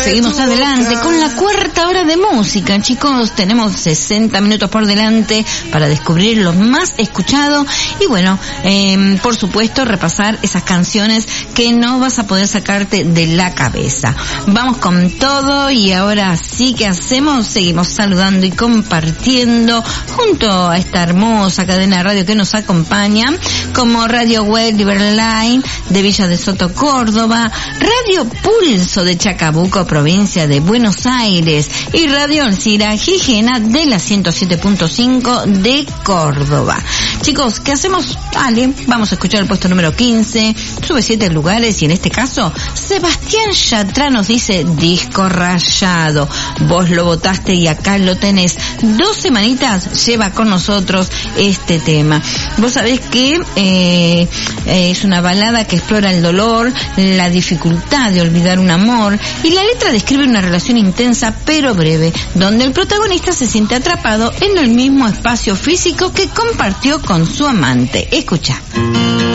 seguimos adelante con la cuarta hora de música, chicos. Tenemos 60 minutos por delante para descubrir lo más escuchado y bueno, por supuesto repasar esas canciones que no vas a poder sacarte de la cabeza. Vamos con todo y ahora sí que hacemos, seguimos saludando y compartiendo junto a esta hermosa cadena de radio que nos acompaña, como Radio Web Liberline de Villa de Soto, Córdoba, Radio Pulso de Chacabuco, provincia de Buenos Aires, y Radio Alcira Gijena de la 107.5 de Córdoba. Chicos, ¿qué hacemos? Vale, vamos a escuchar el puesto número 15, sube 7 lugares y en este caso Sebastián Yatra nos dice Disco Rayado. Vos lo votaste y acá lo tenés. 2 semanitas lleva con nosotros este tema. Vos sabés que es una balada que explora el dolor, la dificultad de olvidar un amor, y la letra describe una relación intensa pero breve, donde el protagonista se siente atrapado en el mismo espacio físico que compartió con su amante. Escucha.